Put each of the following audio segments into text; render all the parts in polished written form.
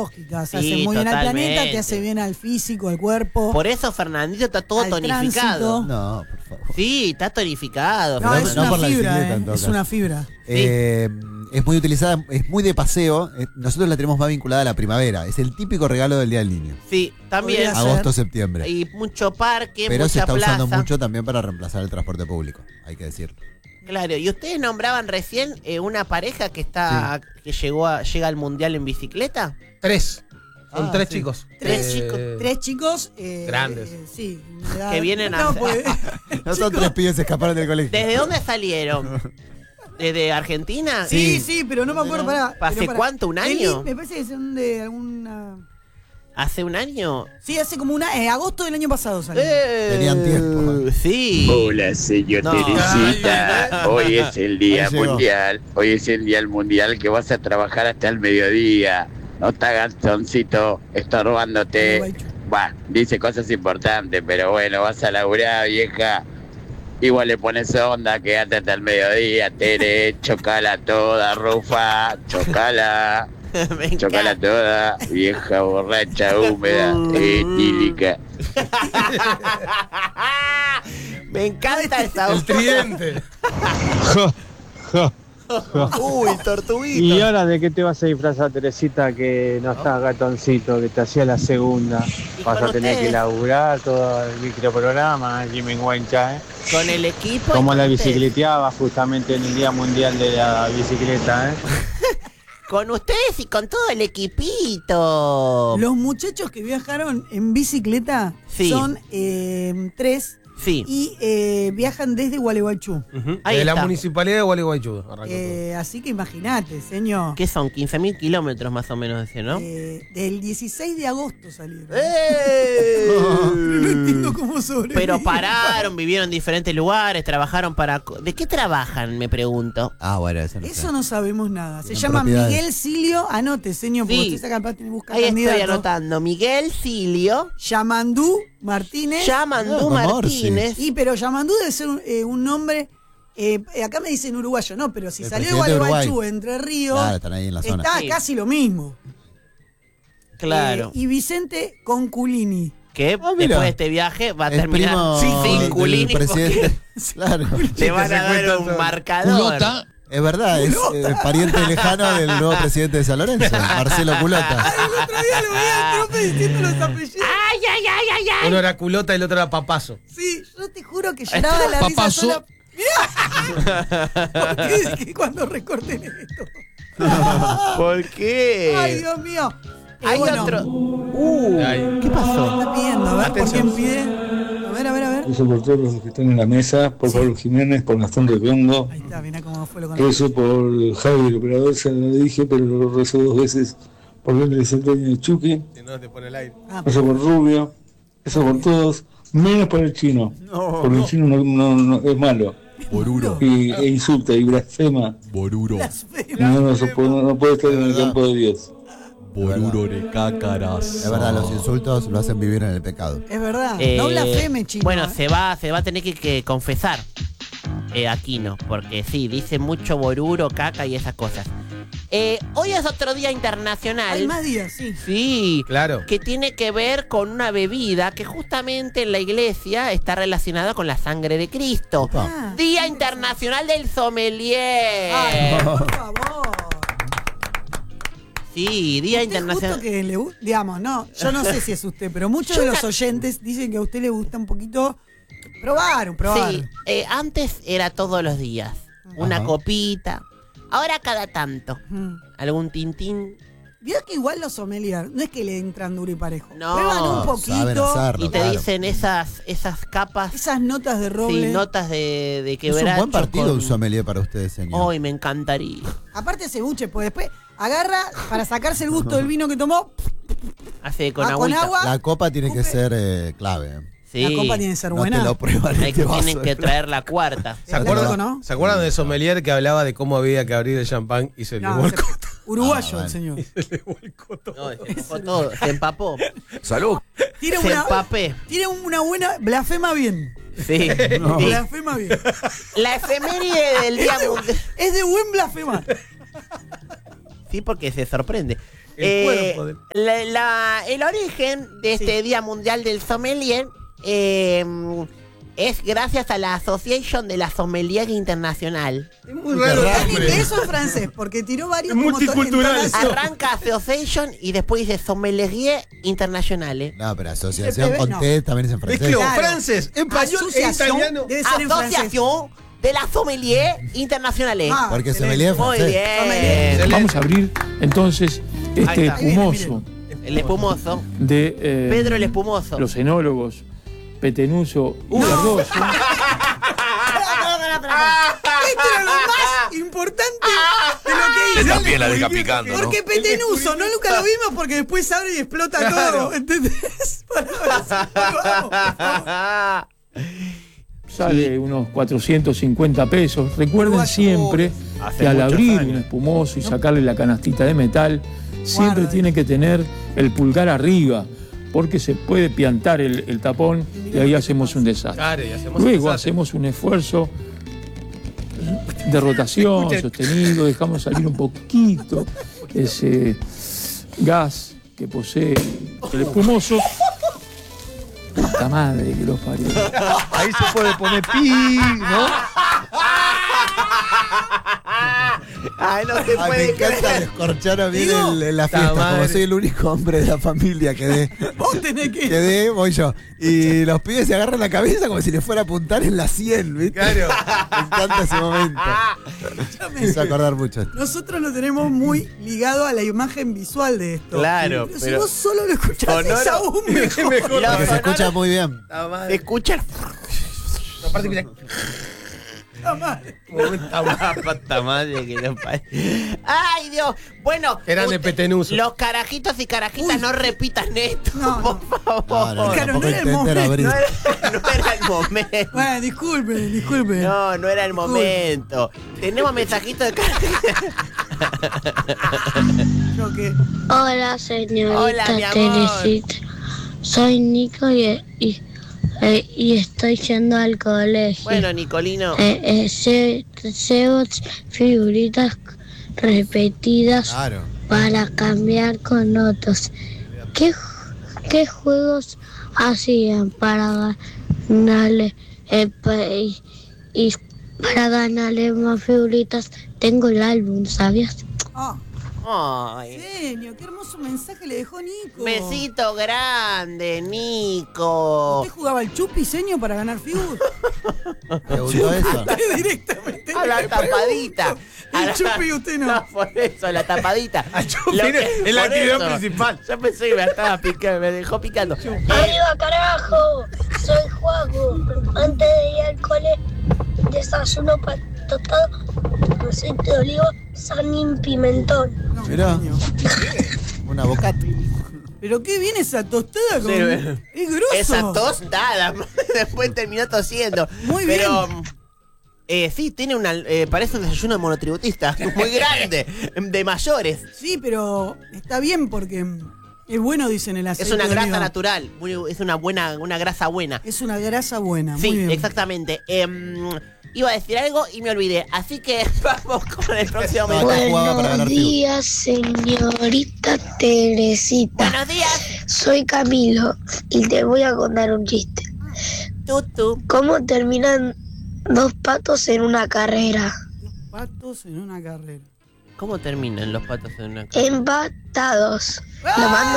ecológica. O sea, Sí, hace muy bien al totalmente. planeta, te hace bien al físico, al cuerpo. Por eso Fernandito está todo Al tonificado. tránsito. No, por favor. Sí, está tonificado. No, Pero es no una por la fibra, bicicleta, en todo es caso. una fibra. Es muy utilizada, es muy de paseo. Nosotros la tenemos más vinculada a la primavera. Es el típico regalo del Día del Niño. Sí, también. Podría ser. Agosto, septiembre. Y mucho parque, Pero se mucha está plaza. usando mucho también para reemplazar el transporte público, hay que decirlo. Claro, y ustedes nombraban recién una pareja que llega al mundial en bicicleta. 3. Son 3 sí. chicos. Tres chicos. Grandes. Sí. Que vienen a- No son tres pibes que escaparon del colegio. ¿Desde dónde salieron? ¿Desde Argentina? Sí, pero no me acuerdo. ¿Hace cuánto? ¿Un año? Me parece que son de alguna. ¿Hace un año? Sí, hace como agosto del año pasado salió. Tenían tiempo. Sí. Hola, señor No. Teresita. Hoy es el día Ahí llegó. mundial. Hoy es el día mundial que vas a trabajar hasta el mediodía. No te hagas toncito estorbándote. Bah, dice cosas importantes, pero bueno, vas a laburar, vieja. Igual le pones onda, quédate hasta el mediodía, Tere. Chocala toda, Rufa. Chocala. Me Chocala encanta. toda, vieja borracha, húmeda, etílica. Me encanta esa El tridente. Uy, tortuguito. ¿Y ahora de qué te vas a disfrazar, Teresita, que no estás gatoncito, que te hacía la segunda? ¿Y Vas con a tener ustedes? que laburar todo el microprograma, Jimmy Huencha, ¿eh? Con el equipo. y Como con la ustedes. bicicleteaba justamente en el Día Mundial de la Bicicleta, ¿eh? Con ustedes y con todo el equipito. Los muchachos que viajaron en bicicleta Sí. son 3 Sí. y viajan desde Gualeguaychú. Ahí De la está. municipalidad de Gualeguaychú. arrancó todo. Así que imagínate, señor. ¿Qué son? 15.000 kilómetros más o menos, ese, ¿no? Del 16 de agosto salieron. ¡Eh! No entiendo cómo sobreviven. Pero pararon, vivieron en diferentes lugares, trabajaron para... ¿De qué trabajan, me pregunto? Ah, bueno, eso no Eso sé. no sabemos nada. Se Tienen llama propiedades. Miguel Silio. Anote, señor, porque Sí. usted está capaz de buscar Ahí estoy candidato. anotando. Miguel Silio, Yamandú Martínez. Yamandú como Martínez. Y pero Yamandú debe ser un nombre. Acá me dicen uruguayo, no, pero si El salió de presidente de Gualeguaychú, Uruguay. Entre Ríos, Claro, están ahí en la zona. está Sí. casi lo mismo. Claro. Y Vicente Conculini. Que mira. después de este viaje va a El terminar primo sin del culini presidente. Claro. te van a dar un marcador. Es verdad, es pariente lejano del nuevo presidente de San Lorenzo, Marcelo Culota. Ay, el otro día lo vi al profe diciendo los apellidos. ¡Ay, ay, ay, ay, ay! Uno era culota y el otro era papazo. Sí, yo te juro que lloraba de la risa Papazo. sola. Mirá. ¿Por qué es que cuando recorten esto? ¿Por qué? Ay, Dios mío. Hay bueno, otro. Ay. ¿Qué pasó? está pidiendo, a ver Atención. por quién pide. A ver. Eso por todos los que están en la mesa, por Pablo Jiménez, por Gastón Redondo, Ahí está, mirá cómo fue lo con eso por Javi, el operador, ya lo dije, pero lo rezo 2 veces por el desempeño de Chucky, Si no te pone el aire. eso por Rubio, eso por todos, menos por el chino, porque el chino no es malo, Boruro. e insulta y blasfema, Boruro. no puede estar en el campo de Dios. Boruro de cácaras. Es verdad, los insultos lo hacen vivir en el pecado. Es verdad, no blasfeme, chino. Bueno, se va a tener que confesar Aquino, porque sí, dice mucho boruro, caca y esas cosas. Hoy es otro día internacional. Hay más días, sí. Sí, Claro. que tiene que ver con una bebida que justamente en la iglesia está relacionada con la sangre de Cristo. Ah, Día Internacional del Sommelier. Ay, por favor. Sí, Día Usted Internacional. justo que digamos, no, yo no sé si es usted, pero muchos de los oyentes dicen que a usted le gusta un poquito probar. Sí, antes era todos los días. Una Ajá. copita. Ahora cada tanto. Mm. Algún tintín. Vio que igual los sommeliers, no es que le entran duro y parejo. No, Prueban un saben poquito. hacerlo. Y te Claro. dicen esas capas. Esas notas de roble. Sí, notas de Es quebracho. un buen partido con- un sommelier para ustedes, señor. Hoy me encantaría. Aparte ese buche, pues después agarra para sacarse el gusto del vino que tomó. Hace con con agüita. agua. La copa tiene que Escupe. ser clave. Sí. La copa tiene que ser No buena. te lo prueban en Hay este que, vaso tienen que de traer la cuarta. ¿Se acuerdan, Plástico, ¿no? ¿Se acuerdan de Sommelier que hablaba de cómo había que abrir el champán y se le No, volcó? uruguayo bueno. el señor. No, se empapó todo, se empapó. ¡Salud! Tiene Se empapé. tiene una buena. Blasfema bien. Sí. Sí. Blasfema bien. La efeméride del día mundial. Es de buen blasfemar. Sí, porque se sorprende. El cuerpo El origen de este Día Mundial del Sommelier es gracias a la Association de la Sommelier Internacional. Es muy raro. ¿En inglés o en francés? Porque tiró varios. Es multicultural. Arranca Association y después dice Sommelier Internationale. No, pero asociación El con no. T también es en francés. Mezcló Claro. francés, español e Asociación italiano. debe ser en francés. Association de la Sommelier Internationale. Ah, Porque excelente. sommelier es Muy francés. bien. Vamos a abrir entonces Ahí este está. espumoso El espumoso. de Pedro el espumoso. los enólogos Petenuso y Cardoso. Esto era lo más importante de lo que hizo. También la deja picando, ¿no? Porque Petenuso, no nunca lo vimos porque después abre y explota todo. ¿Entendés? Vamos, por favor. Sale unos 450 pesos. Recuerden Uruguayo. siempre Hace que al muchos abrir años. un espumoso y sacarle la canastita de metal, siempre Guarda. tiene que tener el pulgar arriba, porque se puede piantar el tapón y ahí hacemos un desastre. Claro, y hacemos Luego un desastre. hacemos un esfuerzo de rotación Escuchen. sostenido, dejamos salir un poquito ese gas que posee el espumoso. Puta madre que los parió. Ahí se puede poner pi, ¿no? Ay, no se Ay, me puede encanta creer. descorchar a mí Digo, en la fiesta. madre. Como soy el único hombre de la familia que dé, Vos tenés que. voy yo. Y los pibes se agarran la cabeza como si les fuera a apuntar en la 100, ¿viste? Claro. Me encanta ese momento. Me hizo acordar mucho. Nosotros lo tenemos muy ligado a la imagen visual de esto. Claro, Pero si pero- vos solo lo escuchás, Sonoro. es aún mejor. Mejor. Porque se sonoro- escucha muy bien. Se escucha. Aparte, mira, Puta madre. Puta madre que no pare. Ay, Dios. Bueno, Grande Petenuso. los carajitos y carajitas no repitan esto, No, no. por favor. No, Claro, tampoco no era el intenten momento. abrir. No era el momento. Bueno, disculpen. No era el momento. Tenemos mensajitos de carajitas. Yo que. Hola, señorita Hola, mi amor. Teresita. Soy Nico y estoy yendo al colegio. Bueno, Nicolino. Llevo figuritas repetidas Claro. para cambiar con otros. ¿Qué juegos hacían para ganarle y para ganarle más figuritas? Tengo el álbum, ¿sabías? Ah, Ay. genio, qué hermoso mensaje le dejó Nico. Besito grande, Nico. ¿Usted jugaba al chupiseño para ganar figuras? ¿Te gustó eso? Directamente. A la tapadita. El chupi usted no. No, por eso, la tapadita. A chupi, Lo es que- la por actividad eso. principal. Yo pensé que me estaba picando, me dejó picando. ¡Arriba, carajo! Soy Juaco. Antes de ir al cole, desayuno para tostado, aceite de oliva, sanín, pimentón. No, Mirá. genio. Una bocata. Pero qué bien esa tostada con. Sí, Es grosso. Esa tostada. Después terminó tosiendo. Muy Pero, sí, tiene una. Parece un desayuno de monotributista. Muy grande. De mayores. Sí, pero está bien porque es bueno, dicen el aceite. Es una de grasa oliva. natural. Es una grasa buena. Es una grasa buena. Sí, muy bien. exactamente. Iba a decir algo y me olvidé. Así que vamos con el próximo No, mensaje. acá jugaba para ganar Buenos días, señorita Teresita. Buenos días, Soy Camilo y te voy a contar un chiste. Tutu. ¿Cómo terminan dos patos en una carrera? Patos en una carrera. ¿Cómo terminan los patos en una Empatados. ¿Lo mando?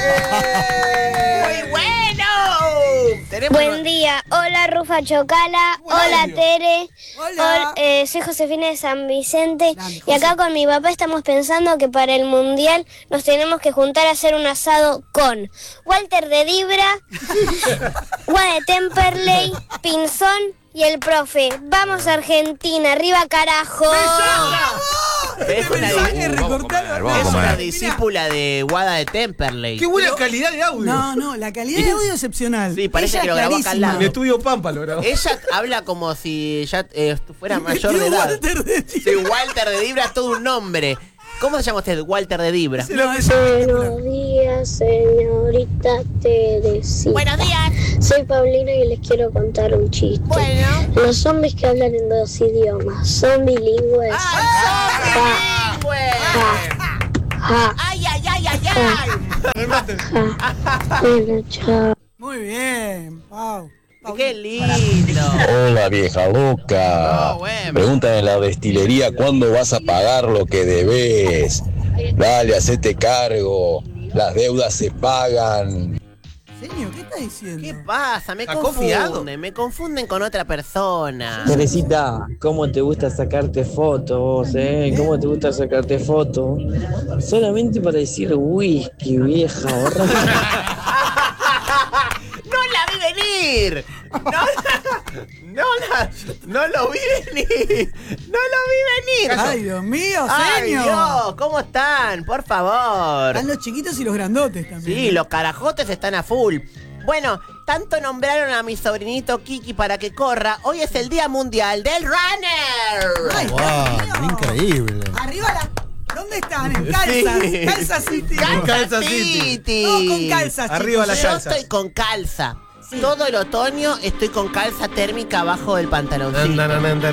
¡Muy bueno! Tenemos Buen día, hola Rufa Chocala, hola Tere, Hola. soy Josefina de San Vicente Grande, y acá con mi papá estamos pensando que para el mundial nos tenemos que juntar a hacer un asado con Walter de Dibra, Guada de Temperley, Pinzón y el profe. Vamos Argentina, arriba carajo. Es una, Mensaje Vamos a recortado. comer, vamos a es comer. una discípula de Guada de Temperley. Qué buena calidad de audio. No, la calidad de audio es excepcional. Sí, parece Ella que lo grabó acá al clarísima. lado. Mi estudio Pampa lo grabó. Ella habla como si ya fuera mayor de Metió edad. Walter de Sí, Dibra. Walter de Dibra es todo un nombre. ¿Cómo se llama usted? Walter de Dibra. No, es Buenos días, señorita Teresita. Buenos días. Soy Paulina y les quiero contar un chiste. Bueno. Los zombies que hablan en dos idiomas son bilingües. ¡Ay, Ja, ja. ay, ay, ay, Bueno, chao. Muy bien, Pau. ¡Qué lindo! Hola vieja loca. No, bueno. Preguntan en la destilería cuándo vas a pagar lo que debes. Dale, hacete cargo. Las deudas se pagan. Señor, ¿qué está diciendo? ¿Qué pasa? Me ¿Está confiado? confunden con otra persona. Teresita, ¿cómo te gusta sacarte fotos vos, ¿Cómo te gusta sacarte fotos? Solamente para decir whisky, vieja, borra. ¡No la vi venir! No lo vi venir. ¡No lo vi venir! Ay, Dios mío, ¡Ay, señor. Dios! ¿Cómo están? Por favor. Están los chiquitos y los grandotes también. Sí, los carajotes están a full. Bueno, tanto nombraron a mi sobrinito Kiki para que corra. Hoy es el Día Mundial del Runner. Ay, ¡Wow! Dios mío. Increíble. Arriba la... ¿Dónde están? En calzas. Sí. Calza City. Calza City. Todos con calzas, Arriba chicos. la Yo calza. estoy con calza. Todo el otoño estoy con calza térmica abajo del pantaloncito. En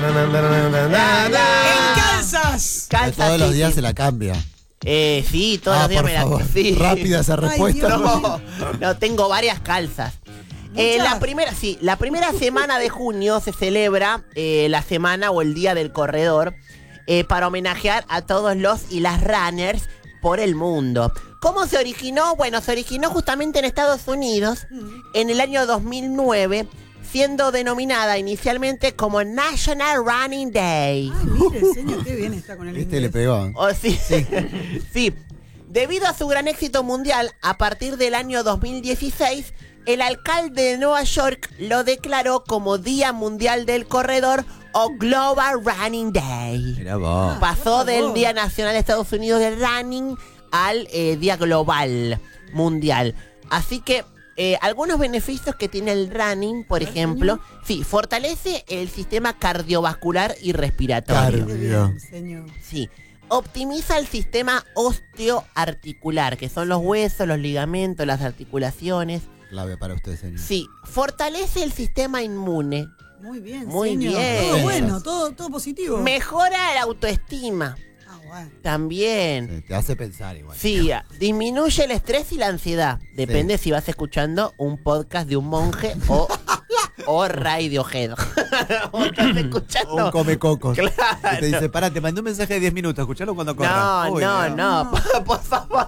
calzas. Calza Todos los City. días se la cambia. Sí, todos los días por me la... favor. Sí. Rápida esa respuesta. Dios mío. No, tengo varias calzas. ¿Muchas? La primera semana de junio se celebra la semana o el Día del Corredor para homenajear a todos los y las runners por el mundo. ¿Cómo se originó? Bueno, se originó justamente en Estados Unidos en el año 2009, siendo denominada inicialmente como National Running Day. Ay, mire, señor, qué bien está con el Este le inglés. pegó. Oh, sí. Sí. Debido a su gran éxito mundial, a partir del año 2016, el alcalde de Nueva York lo declaró como Día Mundial del Corredor o Global Running Day. Mirá vos. Pasó por del favor. Día Nacional de Estados Unidos del Running al Día Global Mundial. Así que algunos beneficios que tiene el running, por ejemplo, sí, fortalece el sistema cardiovascular y respiratorio. Qué Cardio. bien, señor. Sí. Optimiza el sistema osteoarticular, que son los huesos, los ligamentos, las articulaciones. Clave para usted, señor. Sí. Fortalece el sistema inmune. Muy bien, Muy señor. bien. Todo bueno, todo positivo. Mejora la autoestima. Ah, bueno. También. Sí, te hace pensar igual. Sí, disminuye el estrés y la ansiedad. Depende si vas escuchando un podcast de un monje o Radiohead. O estás escuchando... Un come cocos. Claro. Y te dice, pará, te mandé un mensaje de 10 minutos, escuchalo cuando corras. Uy, No. Por favor.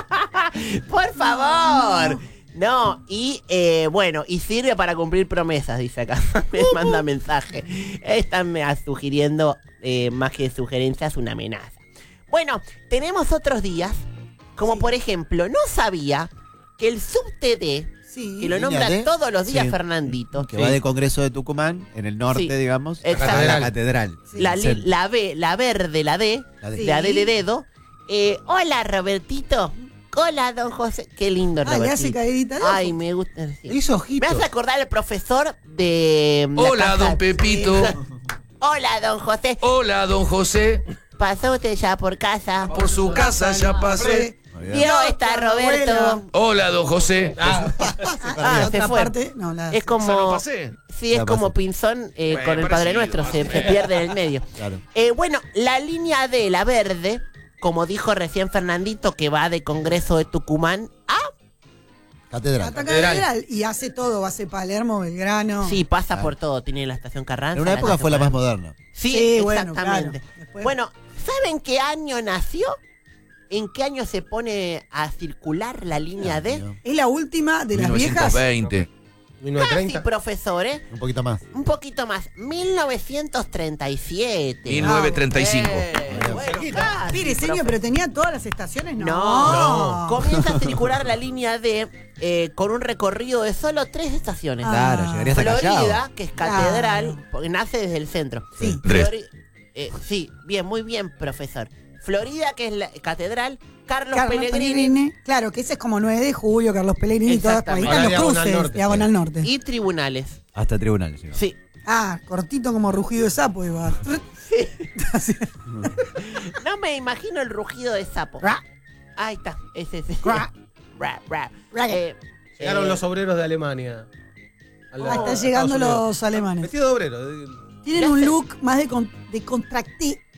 Por favor. No, y bueno, y sirve para cumplir promesas, dice acá. Me manda mensaje. Están sugiriendo, más que sugerencias, una amenaza. Bueno, tenemos otros días, como por ejemplo, no sabía que el SubTD, Sí. que lo Línea nombra D, todos los días sí. Fernandito, Que va de Congreso de Tucumán, en el norte, Sí. digamos, Exacto. a la catedral. la, en el centro. la B, la verde, la D, La D. la D de dedo. Hola, Robertito. Hola, don José. Qué lindo, Ah, Robertito. le hace caidita de ojo. Ay, me gusta. Sí. Hizo Me ojitos. hace acordar al profesor de... la Hola, caja- don Pepito. Hola, don José. Hola, don José. ¿Pasó usted ya por casa? Por su casa ya pasé. Muy bien. Vio, está Roberto. Hola, don José. Ah, se Otra fue. parte, no, la... Es Ya lo como... pasé. Sí, es Ya como pasó. Pinzón con el Padre parecido, Nuestro. Se pierde en el medio. Claro. Bueno, la línea D, la verde, como dijo recién Fernandito, que va de Congreso de Tucumán a... Catedral. Ataca Catedral y hace todo, hace Palermo, Belgrano. Sí, pasa por todo. Tiene la estación Carranza. En una época fue la más moderna. Sí, Sí, bueno, exactamente. claro. Después- Bueno, ¿saben qué año nació? ¿En qué año se pone a circular la línea D? Es la última de las viejas. 1920. Casi, 1930. profesor, ¿eh? Un poquito más. Un poquito más. 1937. 1935. Bueno, casi, Mire, señor, pero tenía todas las estaciones, no. No. Comienza a circular la línea D con un recorrido de solo 3 estaciones. Claro, llegaría hasta Florida, Callao. que es catedral, porque nace desde el centro. Sí. Sí, bien, muy bien, profesor. Florida, que es la catedral. Carlos Carlos Pellegrini Pellegrini. Claro, que ese es como 9 de julio, Carlos Pellegrini, todas por ahí Exactamente. están los Diagonal cruces, Norte. diagonal norte. y tribunales. Hasta tribunales. llegó. Sí. Ah, cortito como rugido de sapo iba. Así. No me imagino el rugido de sapo. Ra. Ahí está, ese. Ra. Ra, ra. Ra. Llegaron los obreros de Alemania. Ah, están llegando los alemanes. Vestido de obrero. Tienen un look más de contracté.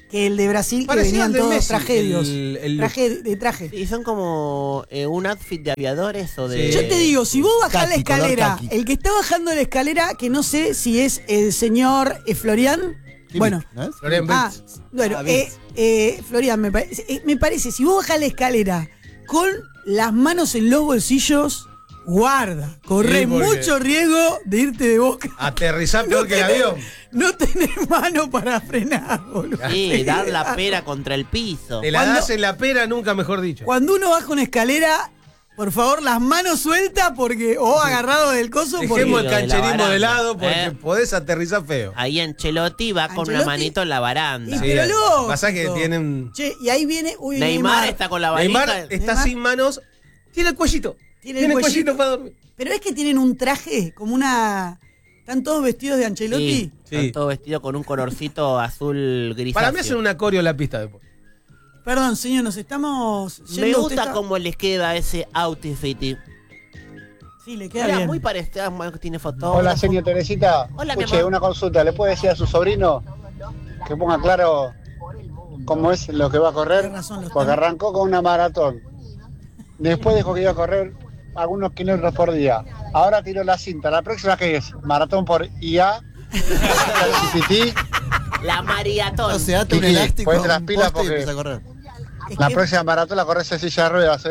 que el de Brasil, que Parecido venían al de todos Messi, tragedios. el- Traje. Y son como un outfit de aviadores o de... Yo te digo, si vos bajás la Kaki, color escalera, kaki. el que está bajando la escalera, que no sé si es el señor Florian. Bueno, ¿No es? Florian Wirtz. bueno, Wirtz. Florian, me parece, si vos bajás la escalera con las manos en los bolsillos, guarda, corre Sí, porque- mucho riesgo de irte de boca. Aterrizar peor que el avión. No tenés mano para frenar, boludo. Sí, dar la pera contra el piso. Te la Cuando- das en la pera, nunca mejor dicho. Cuando uno baja una escalera, por favor, las manos sueltas porque o agarrado del coso porque Dejemos el Lo de la cancherismo baranda, de lado porque ¿eh? podés aterrizar feo. Ahí Ancelotti va con una Ancelotti- manito en la baranda. Y pero loco. Pasa que tienen. Che, y ahí viene uy, Neymar está con la varita. Neymar está Neymar- sin manos. Tiene el cuellito. Tiene el cuellito. para dormir. Pero es que tienen un traje como una. Están todos vestidos de Ancelotti. Sí, están todos vestidos con un colorcito azul grisáceo. Para mí hacen una coreo en la pista después. Perdón, señor, nos estamos Me yendo. gusta Usted está- cómo les queda ese outfit. Sí, le queda Mira, bien. muy parecido, tiene fotos. Hola, señor Teresita. Hola, mi Escuche, amor. una consulta. ¿Le puede decir a su sobrino que ponga claro cómo es lo que va a correr? Tiene razón, lo Porque está- arrancó con una maratón. Después dijo que iba a correr algunos kilómetros por día. Ahora tiró la cinta. ¿La próxima qué es? Maratón por IA. CPT. La maratón. O sea, ata un Kiki, elástico, ponete las un pilas poste y porque- empieza a correr. Es La que- próxima maratón la corres en silla de ruedas. ¿eh?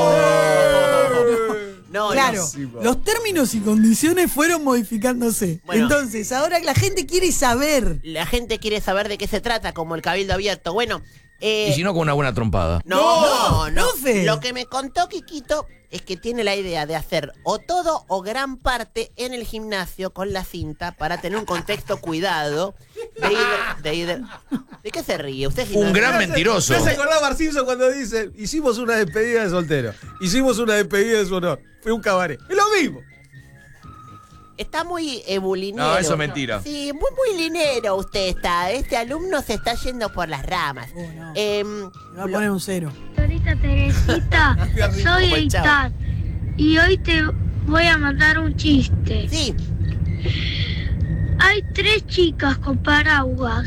No, Claro, los términos y condiciones fueron modificándose. Bueno. Entonces, ahora la gente quiere saber. La gente quiere saber de qué se trata, como el cabildo abierto. Bueno, Y si no, con una buena trompada. no. profe. Lo que me contó Kikito es que tiene la idea de hacer o todo o gran parte en el gimnasio con la cinta para tener un contexto cuidado. ¿De qué se ríe? Usted sí Un no- gran mentiroso. ¿No se acordaba Bart Simpson cuando dice, hicimos una despedida de soltero, hicimos una despedida de su honor? Fue un cabaret. Es lo mismo. Está muy bulinero. No, eso es mentira. Sí, muy linero usted está. Este alumno se está yendo por las ramas. No. Em, Me va a poner un 0. Señorita Teresita, soy Como el Chavo. Eitan y hoy te voy a mandar un chiste. sí, Hay 3 chicas con paraguas.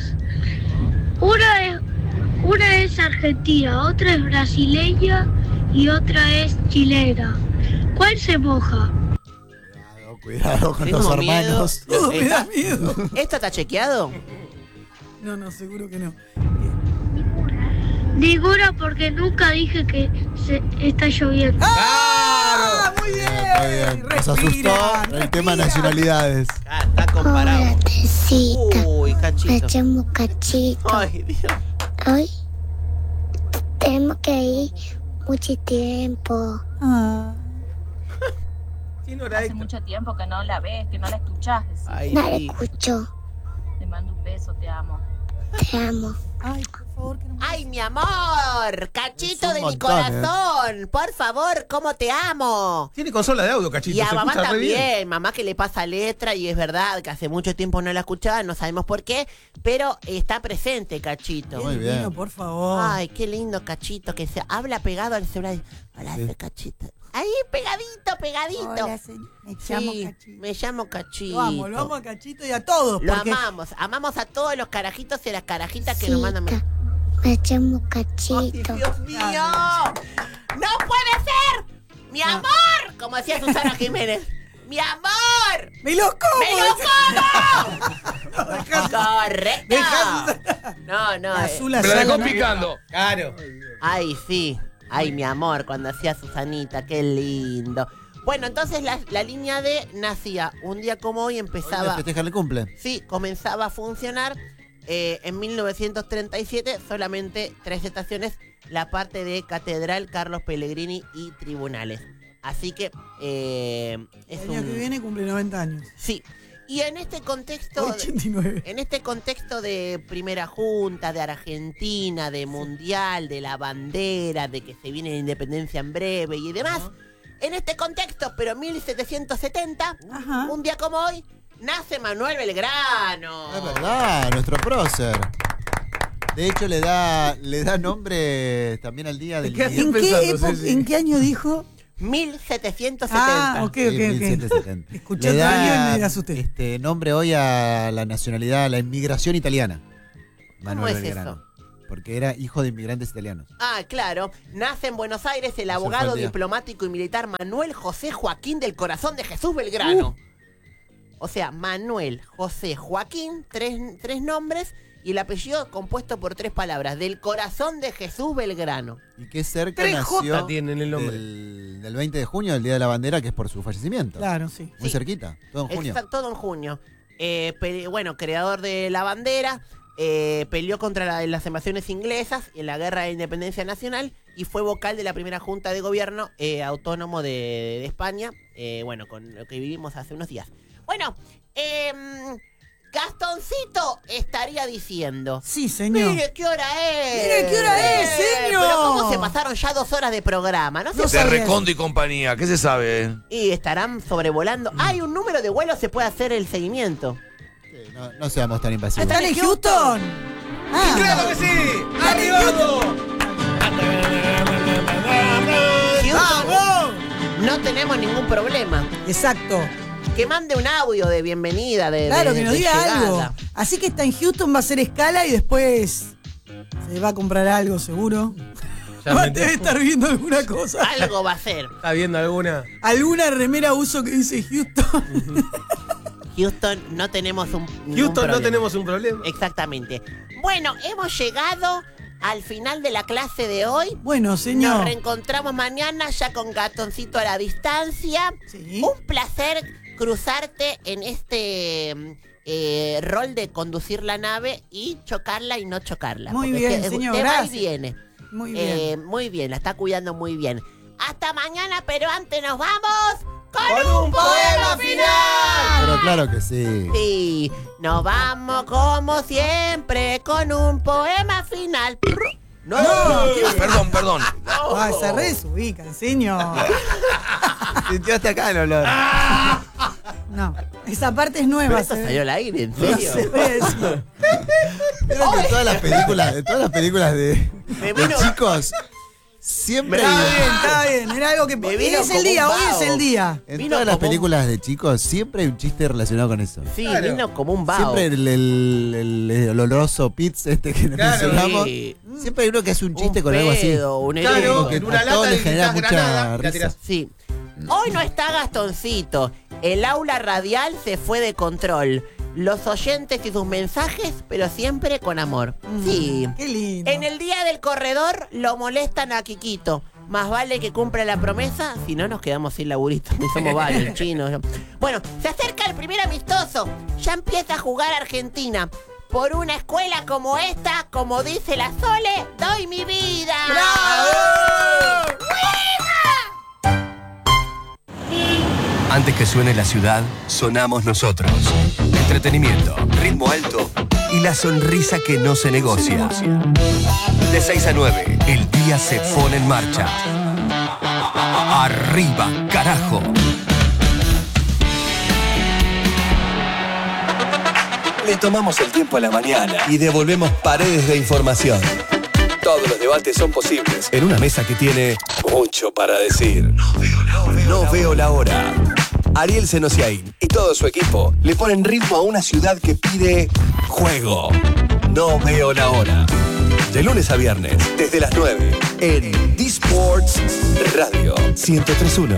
Una es argentina, otra es brasileña y otra es chilena. ¿Cuál se moja? Cuidado con tengo los miedo. hermanos. Me da miedo. ¿Esto está chequeado? No, seguro que no. Ninguna porque nunca dije que está lloviendo. ¡Ah! Muy bien. Muy bien. Nos asustó el tema nacionalidades. Ah, está comparado. Teresita, Uy, me cachito. llamo Cachito. Ay, Dios. Hoy tenemos que ir mucho tiempo. Ah. ¿Quién hora Hace extra? mucho tiempo que no la ves, que no la escuchás. Ay, No la sí. escucho. Te mando un beso, te amo. Te amo. Ay, por favor, que no me... Ay, mi amor, cachito Es un de mi montón, corazón. Por favor, cómo te amo. Tiene consola de audio, cachito. Y a se mamá escucha re bien. también, mamá que le pasa letra y es verdad que hace mucho tiempo no la escuchaba, no sabemos por qué, pero está presente, cachito. Muy bien. Divino, por favor. Ay, qué lindo cachito que se habla pegado al celular. Hola, Sí. soy cachito. Ahí, pegadito. Hola, señor. Me llamo Sí, Cachito. me llamo Cachito. Lo amo a Cachito y a todos. Lo porque amamos a todos los carajitos y las carajitas que nos mandan. Me llamo Cachito. Dios mío, no puede ser, mi amor, como decía Susana Jiménez. Mi amor, ¡Me lo como! ¡me lo como! Correcto. No, La azul a Me la sala, dejó ¿no? picando. Claro. Ay, sí. Ay, mi amor, cuando hacía Susanita, qué lindo. Bueno, entonces la línea D nacía un día como hoy, Hoy le empezaba. festejan el cumple. Sí, comenzaba a funcionar en 1937, solamente 3 estaciones, la parte de Catedral, Carlos Pellegrini y Tribunales. Así que El año que viene cumple 90 años. Sí. Y en este contexto. 89. En este contexto de primera junta, de Argentina, de mundial, de la bandera, de que se viene la independencia en breve y demás. En este contexto, pero en 1770, un día como hoy, nace Manuel Belgrano. Es verdad, nuestro prócer. De hecho, le da nombre también al día del ¿En qué año dijo? 1770. Ah, ok. 1770. Escuché Le otro año y me da asusté. nombre hoy a la nacionalidad, a la inmigración italiana. ¿Cómo Manuel es Belgrano. eso? porque era hijo de inmigrantes italianos. Ah, claro. Nace en Buenos Aires el fue abogado, el día. diplomático y militar Manuel José Joaquín del Corazón de Jesús Belgrano. O sea, Manuel José Joaquín, tres nombres, y el apellido compuesto por 3 palabras. Del Corazón de Jesús Belgrano. Y que cerca 3 nació J tienen el nombre. del 20 de junio, el Día de la Bandera, que es por su fallecimiento. Claro, sí. Muy Sí. cerquita, todo en junio. Exacto, todo en junio. Bueno, creador de la bandera, peleó contra las invasiones inglesas en la Guerra de Independencia Nacional y fue vocal de la primera Junta de Gobierno autónomo de España, bueno, con lo que vivimos hace unos días. Bueno, Gastoncito estaría diciendo... Sí, señor. Mire qué hora es. Mire qué hora es, señor. Pero cómo se pasaron ya 2 horas de programa, ¿no? De Recondo y compañía, ¿qué se sabe? Y estarán sobrevolando. Hay un número de vuelos, se puede hacer el seguimiento. No seamos tan impasivos. ¿Están en Houston? ¡Claro que sí! ¡Arribado! Houston, no tenemos ningún problema. Exacto. Que mande un audio de bienvenida, Claro, que nos de diga llegada. algo. Así que está en Houston, va a hacer escala y después se va a comprar algo, seguro. Debe estar viendo alguna cosa. Algo va a ser. ¿Está viendo alguna? Alguna remera uso que dice Houston. Houston, no tenemos ningún Houston, problema. no tenemos un problema. Exactamente. Bueno, hemos llegado al final de la clase de hoy. Bueno, señor. Nos reencontramos mañana ya con Gastoncito a la distancia. Sí. Un placer cruzarte en este rol de conducir la nave y chocarla y no chocarla. Muy Porque bien, usted señor, va y gracias. viene. Muy bien. Muy bien, la está cuidando muy bien. Hasta mañana, pero antes nos vamos con un poema final. Pero claro que sí. Sí, nos vamos como siempre con un poema final. No, Perdón. Ah, se resubican, señor. Sintió hasta acá el olor. No, esa parte es nueva. Pero eso salió al aire, ¿en serio? Se ve eso. Creo que en todas las películas de chicos siempre Está bien. Era algo que Me vino es el como día, un hoy es vago. el día. en vino todas las como un- películas de chicos siempre hay un chiste relacionado con eso. Sí, Claro. vino como un vago. Siempre el oloroso Pitts que nos Claro, mencionamos. sí. Siempre hay uno que hace un chiste Un con algo así. pedo, un Claro, eructo. que en una a todos lata les genera gritás mucha granada y la risa. tirás. Sí. Hoy no está Gastoncito. El aula radial se fue de control. Los oyentes y sus mensajes, pero siempre con amor. Sí. Qué lindo. En el día del corredor lo molestan a Kikito. Más vale que cumpla la promesa, si no nos quedamos sin laburito. Y somos varios, chinos. Bueno, se acerca el primer amistoso. Ya empieza a jugar Argentina. Por una escuela como esta, como dice la Sole, doy mi vida. Antes que suene la ciudad, sonamos nosotros. Entretenimiento, ritmo alto y la sonrisa que no se negocia. De 6 a 9, el día se pone en marcha. ¡Arriba, carajo! Le tomamos el tiempo a la mañana y devolvemos paredes de información. Todos los debates son posibles en una mesa que tiene mucho para decir. No veo la hora. Ariel Senosiaín y todo su equipo le ponen ritmo a una ciudad que pide juego. No veo la hora. De lunes a viernes, desde las 9, en D-Sports Radio 103.1.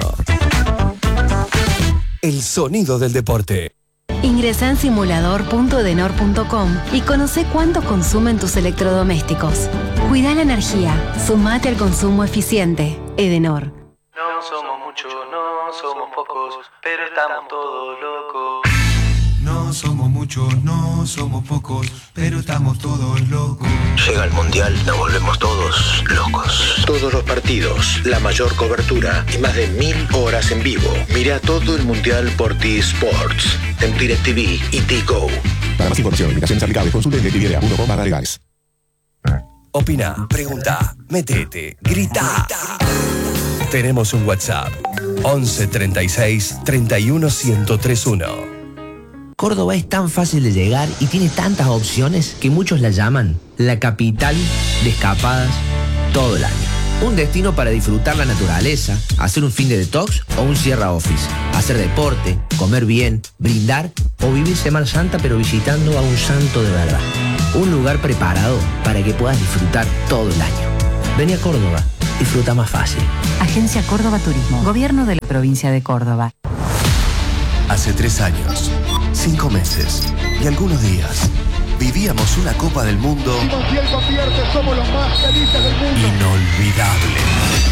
El sonido del deporte. Ingresa en simulador.edenor.com y conoce cuánto consumen tus electrodomésticos. Cuida la energía. Sumate al consumo eficiente. Edenor. No somos muchos, no somos pocos, pero estamos todos locos. No somos muchos, no somos pocos, pero estamos todos locos. Llega el Mundial, nos volvemos todos locos. Todos los partidos, la mayor cobertura y más de 1000 horas en vivo. Mira todo el Mundial por T-Sports, en DirecTV y T-Go. Para más información, invitaciones aplicables, consulte en DirecTV.com/legales. Opina, pregunta, metete, grita. Tenemos un WhatsApp 11 36 31 1031. Córdoba es tan fácil de llegar y tiene tantas opciones que muchos la llaman la capital de escapadas todo el año. Un destino para disfrutar la naturaleza, hacer un fin de detox o un Sierra Office, hacer deporte, comer bien, brindar o vivir Semana Santa pero visitando a un santo de verdad. Un lugar preparado para que puedas disfrutar todo el año. Vení a Córdoba, disfruta más fácil. Agencia Córdoba Turismo, Gobierno de la Provincia de Córdoba. Hace 3 años, 5 meses y algunos días, vivíamos una Copa del Mundo Somos los más felices del mundo. inolvidable.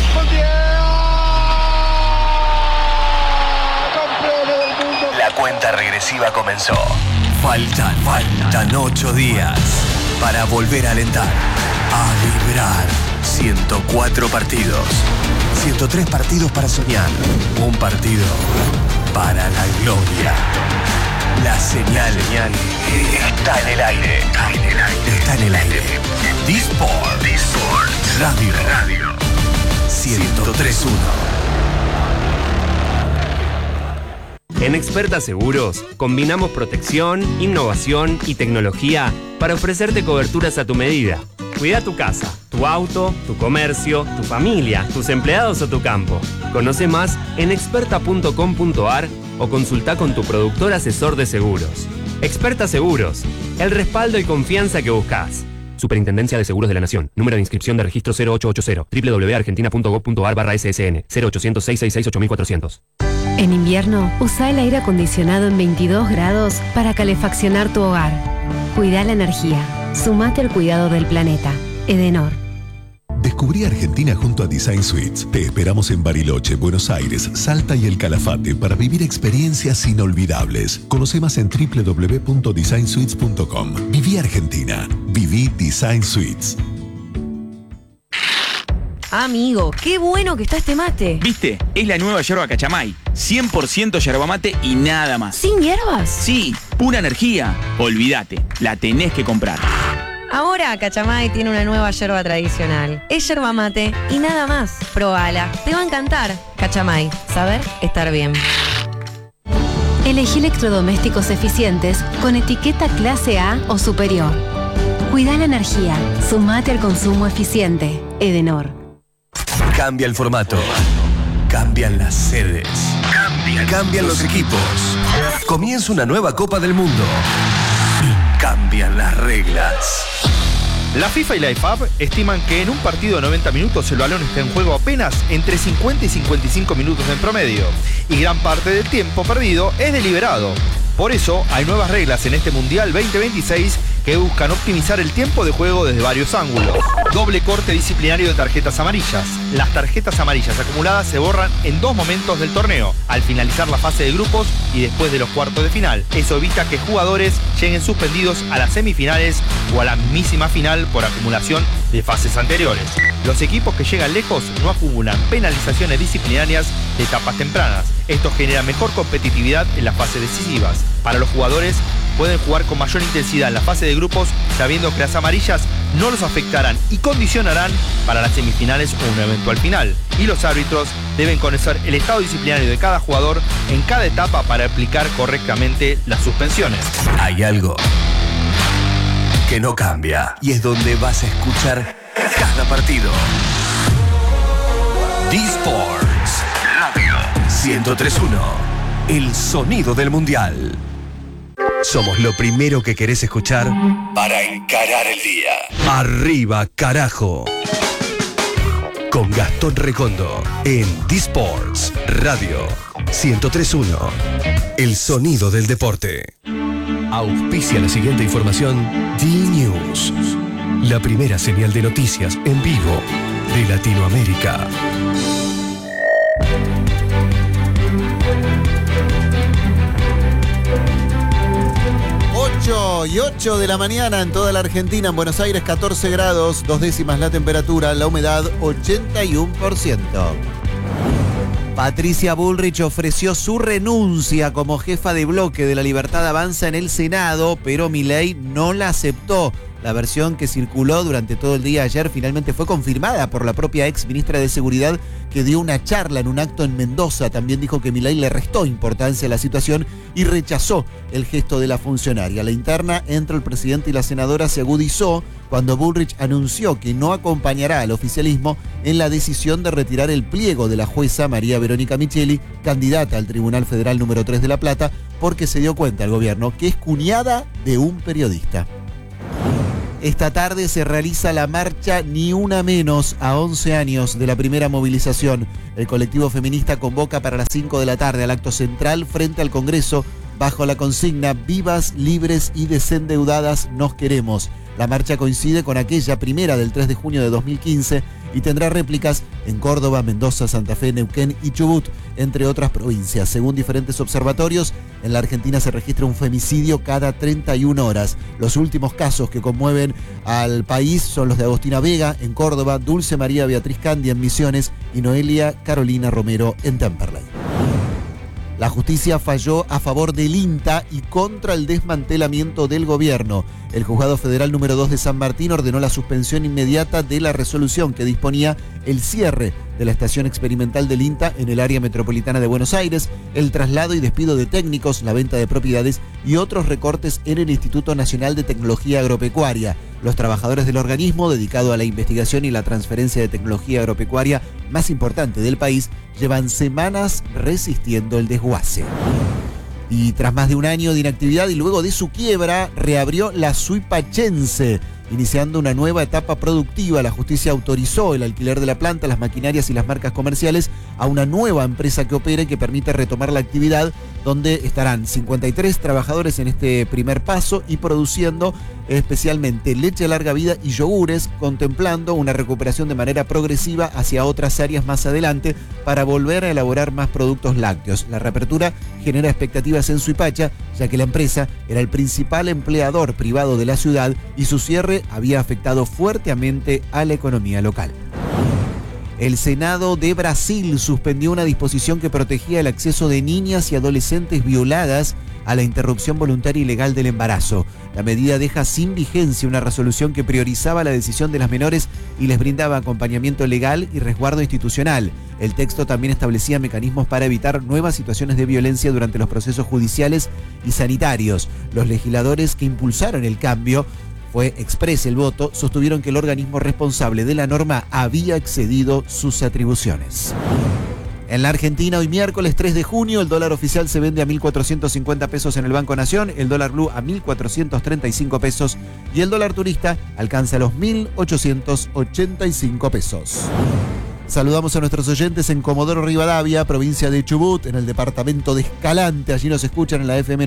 Campeones del mundo. La cuenta regresiva comenzó. Faltan 8 días para volver a alentar, a vibrar. 104 partidos, 103 partidos para soñar, un partido para la gloria. La señal está en el aire. Está en el aire. D-Sport Radio 103.1. En Experta Seguros, combinamos protección, innovación y tecnología para ofrecerte coberturas a tu medida. Cuida tu casa, tu auto, tu comercio, tu familia, tus empleados o tu campo. Conoce más en experta.com.ar o consulta con tu productor asesor de seguros. Experta Seguros, el respaldo y confianza que buscas. Superintendencia de Seguros de la Nación. Número de inscripción de registro 0880. www.argentina.gov.ar/ssn. 0800-666-8400. En invierno, usa el aire acondicionado en 22 grados para calefaccionar tu hogar. Cuida la energía. Sumate al cuidado del planeta. Edenor. Descubrí Argentina junto a Design Suites. Te esperamos en Bariloche, Buenos Aires, Salta y El Calafate para vivir experiencias inolvidables. Conoce más en www.designsuites.com. Viví Argentina. Viví Design Suites. Amigo, qué bueno que está este mate. ¿Viste? Es la nueva yerba Cachamay. 100% yerba mate y nada más. ¿Sin hierbas? Sí, pura energía. Olvídate, la tenés que comprar. Ahora Cachamay tiene una nueva yerba tradicional. Es yerba mate y nada más. Probala, te va a encantar. Cachamay, saber estar bien. Elegí electrodomésticos eficientes con etiqueta clase A o superior. Cuida la energía. Sumate al consumo eficiente. Edenor. Cambia el formato. Cambian las sedes. Cambian los equipos. Comienza una nueva Copa del Mundo. Y cambian las reglas. La FIFA y la IFAB estiman que en un partido de 90 minutos el balón está en juego apenas entre 50 y 55 minutos en promedio. Y gran parte del tiempo perdido es deliberado. Por eso hay nuevas reglas en este Mundial 2026 que buscan optimizar el tiempo de juego desde varios ángulos. Doble corte disciplinario de tarjetas amarillas. Las tarjetas amarillas acumuladas se borran en 2 momentos del torneo, al finalizar la fase de grupos y después de los cuartos de final. Eso evita que jugadores lleguen suspendidos a las semifinales o a la mismísima final por acumulación de fases anteriores. Los equipos que llegan lejos no acumulan penalizaciones disciplinarias de etapas tempranas. Esto genera mejor competitividad en las fases decisivas. Para los jugadores, pueden jugar con mayor intensidad en la fase de grupos, sabiendo que las amarillas no los afectarán y condicionarán para las semifinales o una eventual final. Y los árbitros deben conocer el estado disciplinario de cada jugador en cada etapa para aplicar correctamente las suspensiones. Hay algo que no cambia y es donde vas a escuchar cada partido. D-Sports Radio 103.1. El sonido del mundial. Somos lo primero que querés escuchar para encarar el día. Arriba, carajo. Con Gastón Recondo en D-Sports Radio 103.1. El sonido del deporte. Auspicia la siguiente información. D-News. La primera señal de noticias en vivo de Latinoamérica. 8:08 de la mañana en toda la Argentina. En Buenos Aires 14 grados, 2 décimas la temperatura, la humedad 81%. Patricia Bullrich ofreció su renuncia como jefa de bloque de La Libertad Avanza en el Senado, pero Milei no la aceptó. La versión que circuló durante todo el día ayer finalmente fue confirmada por la propia ex ministra de Seguridad, que dio una charla en un acto en Mendoza. También dijo que Milei le restó importancia a la situación y rechazó el gesto de la funcionaria. La interna entre el presidente y la senadora se agudizó cuando Bullrich anunció que no acompañará al oficialismo en la decisión de retirar el pliego de la jueza María Verónica Micheli, candidata al Tribunal Federal número 3 de La Plata, porque se dio cuenta el gobierno que es cuñada de un periodista. Esta tarde se realiza la marcha Ni Una Menos a 11 años de la primera movilización. El colectivo feminista convoca para las 5 de la tarde al acto central frente al Congreso bajo la consigna Vivas, libres y desendeudadas nos queremos. La marcha coincide con aquella primera del 3 de junio de 2015 y tendrá réplicas en Córdoba, Mendoza, Santa Fe, Neuquén y Chubut, entre otras provincias. Según diferentes observatorios, en la Argentina se registra un femicidio cada 31 horas. Los últimos casos que conmueven al país son los de Agostina Vega en Córdoba, Dulce María Beatriz Candia en Misiones y Noelia Carolina Romero en Temperley. La justicia falló a favor del INTA y contra el desmantelamiento del gobierno. El Juzgado Federal número 2 de San Martín ordenó la suspensión inmediata de la resolución que disponía el cierre de la estación experimental del INTA en el área metropolitana de Buenos Aires, el traslado y despido de técnicos, la venta de propiedades y otros recortes en el Instituto Nacional de Tecnología Agropecuaria. Los trabajadores del organismo, dedicado a la investigación y la transferencia de tecnología agropecuaria más importante del país, llevan semanas resistiendo el desguace. Y tras más de un año de inactividad y luego de su quiebra, reabrió la Suipachense. Iniciando una nueva etapa productiva, la justicia autorizó el alquiler de la planta, las maquinarias y las marcas comerciales a una nueva empresa que opere que permite retomar la actividad, donde estarán 53 trabajadores en este primer paso y produciendo especialmente leche de larga vida y yogures, contemplando una recuperación de manera progresiva hacia otras áreas más adelante para volver a elaborar más productos lácteos. La reapertura genera expectativas en Suipacha, ya que la empresa era el principal empleador privado de la ciudad y su cierre había afectado fuertemente a la economía local. El Senado de Brasil suspendió una disposición que protegía el acceso de niñas y adolescentes violadas a la interrupción voluntaria y legal del embarazo. La medida deja sin vigencia una resolución que priorizaba la decisión de las menores y les brindaba acompañamiento legal y resguardo institucional. El texto también establecía mecanismos para evitar nuevas situaciones de violencia durante los procesos judiciales y sanitarios. Los legisladores que impulsaron el cambio, fue expreso el voto, sostuvieron que el organismo responsable de la norma había excedido sus atribuciones. En la Argentina, hoy miércoles 3 de junio, el dólar oficial se vende a 1.450 pesos en el Banco Nación, el dólar blue a 1.435 pesos y el dólar turista alcanza los 1.885 pesos. Saludamos a nuestros oyentes en Comodoro Rivadavia, provincia de Chubut, en el departamento de Escalante. Allí nos escuchan en la FM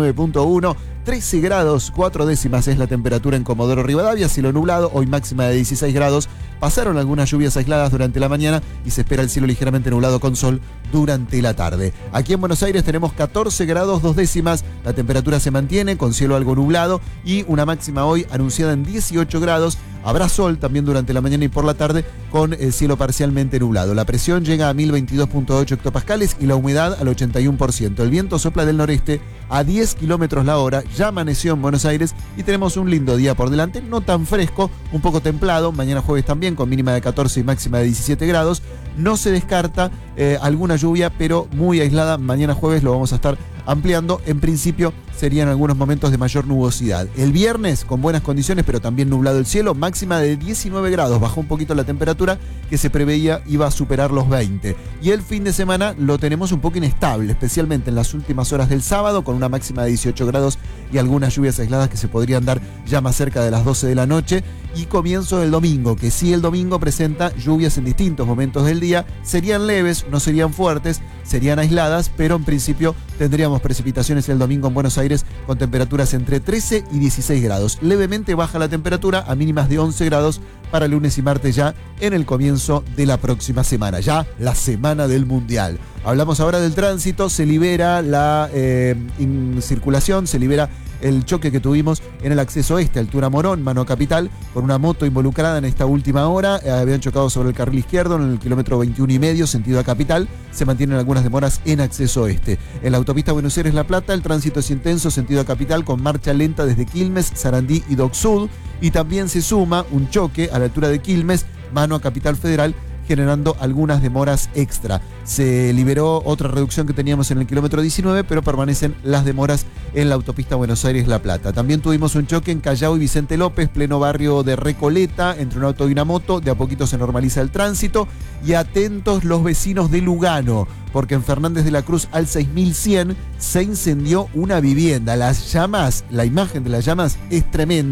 99.1. 13 grados 4 décimas es la temperatura en Comodoro Rivadavia, cielo nublado, hoy máxima de 16 grados. Pasaron algunas lluvias aisladas durante la mañana y se espera el cielo ligeramente nublado con sol durante la tarde. Aquí en Buenos Aires tenemos 14 grados 2 décimas, la temperatura se mantiene con cielo algo nublado y una máxima hoy anunciada en 18 grados. Habrá sol también durante la mañana y por la tarde con el cielo parcialmente nublado. La presión llega a 1022.8 hectopascales y la humedad al 81%. El viento sopla del noreste a 10 kilómetros la hora. Ya amaneció en Buenos Aires y tenemos un lindo día por delante, no tan fresco, un poco templado. Mañana jueves también con mínima de 14 y máxima de 17 grados. No se descarta alguna lluvia, pero muy aislada. Mañana jueves lo vamos a estar ampliando. En principio serían algunos momentos de mayor nubosidad. El viernes con buenas condiciones, pero también nublado el cielo. Máxima de 19 grados. Bajó un poquito la temperatura que se preveía iba a superar los 20. Y el fin de semana lo tenemos un poco inestable, especialmente en las últimas horas del sábado, con una máxima de 18 grados y algunas lluvias aisladas que se podrían dar ya más cerca de las 12 de la noche. Y comienzo del domingo, que sí, el domingo presenta lluvias en distintos momentos del día. Serían leves, no serían fuertes, serían aisladas, pero en principio tendríamos precipitaciones el domingo en Buenos Aires con temperaturas entre 13 y 16 grados. Levemente baja la temperatura a mínimas de 11 grados para lunes y martes ya en el comienzo de la próxima semana, ya la semana del Mundial. Hablamos ahora del tránsito, se libera la circulación, se libera el choque que tuvimos en el acceso este, altura Morón, Mano Capital, con una moto involucrada en esta última hora. Habían chocado sobre el carril izquierdo en el kilómetro 21,5, sentido a Capital. Se mantienen algunas demoras en acceso este. En la autopista Buenos Aires-La Plata, el tránsito es intenso, sentido a Capital, con marcha lenta desde Quilmes, Sarandí y Dock Sud. Y también se suma un choque a la altura de Quilmes, Mano a Capital Federal, generando algunas demoras extra. Se liberó otra reducción que teníamos en el kilómetro 19, pero permanecen las demoras en la autopista Buenos Aires-La Plata. También tuvimos un choque en Callao y Vicente López, pleno barrio de Recoleta, entre un auto y una moto. De a poquito se normaliza el tránsito. Y atentos los vecinos de Lugano, porque en Fernández de la Cruz al 6100 se incendió una vivienda. Las llamas, la imagen de las llamas es tremenda.